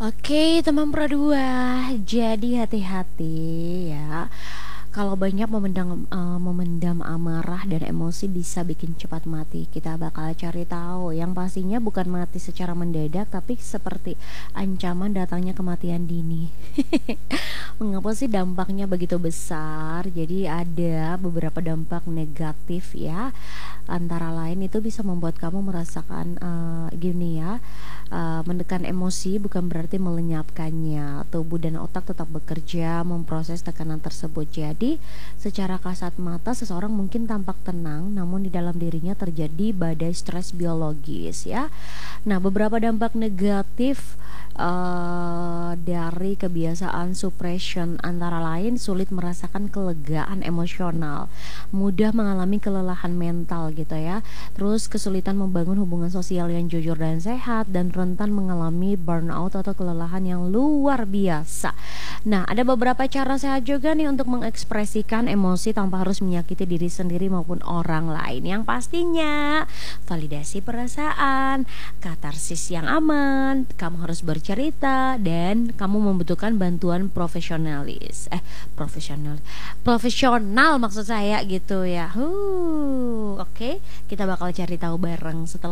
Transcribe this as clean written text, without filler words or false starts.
Oke, teman Pro 2, jadi hati-hati ya. Kalau banyak memendam amarah dan emosi bisa bikin cepat mati. Kita bakal cari tahu. Yang pastinya bukan mati secara mendadak, tapi seperti ancaman datangnya kematian dini. Mengapa sih dampaknya begitu besar? Jadi ada beberapa dampak negatif ya. Antara lain itu bisa membuat kamu merasakan gini ya. Menekan emosi bukan berarti melenyapkannya. Tubuh dan otak tetap bekerja memproses tekanan tersebut. Jadi, secara kasat mata seseorang mungkin tampak tenang, namun di dalam dirinya terjadi badai stres biologis ya. Nah, beberapa dampak negatif dari kebiasaan suppression antara lain sulit merasakan kelegaan emosional, mudah mengalami kelelahan mental gitu ya. Terus kesulitan membangun hubungan sosial yang jujur dan sehat dan rentan mengalami burnout atau kelelahan yang luar biasa. Nah, ada beberapa cara sehat juga nih untuk mengekspresikan emosi tanpa harus menyakiti diri sendiri maupun orang lain. Yang pastinya validasi perasaan, katarsis yang aman, kamu harus bercerita dan kamu membutuhkan bantuan profesional maksud saya gitu ya. Oke, kita bakal cari tahu bareng setelah